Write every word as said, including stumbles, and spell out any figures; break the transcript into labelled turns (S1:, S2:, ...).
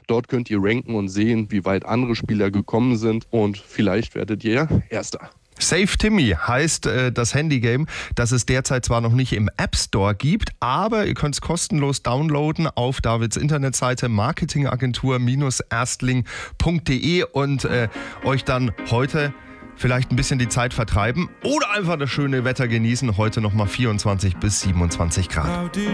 S1: Dort könnt ihr ranken und sehen, wie weit andere Spieler gekommen sind und vielleicht werdet ihr Erster.
S2: Save Timmy heißt äh, das Handygame, das es derzeit zwar noch nicht im App Store gibt, aber ihr könnt es kostenlos downloaden auf Davids Internetseite marketingagentur erstling punkt de und äh, euch dann heute vielleicht ein bisschen die Zeit vertreiben oder einfach das schöne Wetter genießen. Heute nochmal vierundzwanzig bis siebenundzwanzig Grad.